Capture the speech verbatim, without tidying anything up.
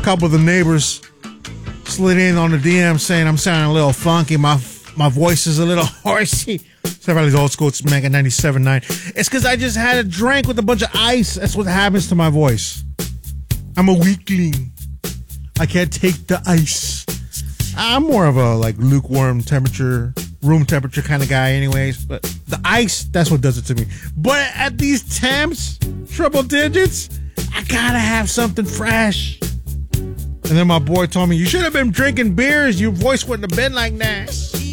couple of the neighbors slid in on the D M saying I'm sounding a little funky. My my voice is a little horsey. So everybody's old school. It's Mega ninety-seven point nine. It's because I just had a drink with a bunch of ice. That's what happens to my voice. I'm a weakling. I can't take the ice. I'm more of a like lukewarm temperature, room temperature kind of guy anyways. But the ice, that's what does it to me. But at these temps, triple digits, I gotta have something fresh. And then my boy told me, you should have been drinking beers. Your voice wouldn't have been like that.